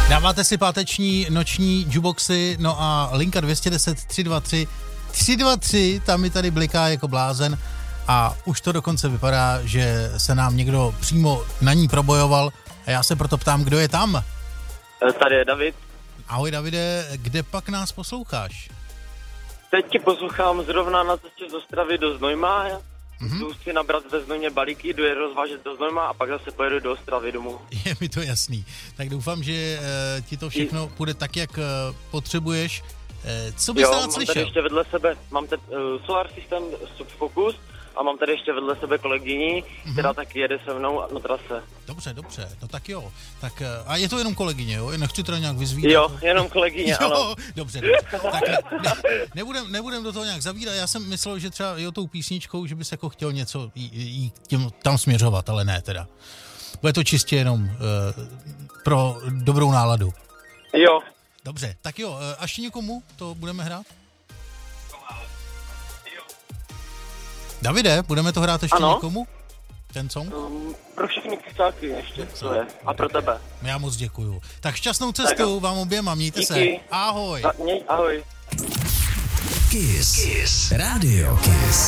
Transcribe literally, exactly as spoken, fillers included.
Dáváte si páteční noční jukeboxy, no a linka dvě set deset tři dva tři tři dva tři, tam mi tady bliká jako blázen a už to dokonce vypadá, že se nám někdo přímo na ní probojoval a já se proto ptám, kdo je tam? Tady je David. Ahoj Davide, kde pak nás posloucháš? Teď ti poslouchám zrovna na cestě z Ostravy do Znojma. Mm-hmm. Jdu si nabrat ve Znojmě balíky, jdu je rozvážet do Znojma a pak zase pojedu do Ostravy domů. Je mi to jasný. Tak doufám, že uh, ti to všechno půjde tak, jak uh, potřebuješ. Uh, co bys jo, rád mám slyšel? tady ještě vedle sebe, mám tady uh, Solar System Subfocus a mám tady ještě vedle sebe kolegyni, mm-hmm. která taky jede se mnou na trase. Dobře, dobře, no tak jo. Tak, a je to jenom kolegyně, jo? Nechci teda nějak vyzvídat. Jo, jenom kolegyně, jo, ano. Dobře, dobře. Tak ne, ne, nebudem, nebudem do toho nějak zavírat. Já jsem myslel, že třeba jo tou písničkou, že bys jako chtěl něco jí, jí tím, tam směřovat, ale ne teda. Bude to čistě jenom uh, pro dobrou náladu. Jo. Dobře, tak jo, uh, až někomu to budeme hrát? Davide, budeme to hrát ještě ano? Někomu? Ten song? Um, pro všechny křičáky ještě, co je. A pro tebe. Já moc děkuju. Tak šťastnou cestu tak vám oběma, mějte díky. Se. Ahoj. A, měj, ahoj. Kiss. Kiss. Radio Kiss.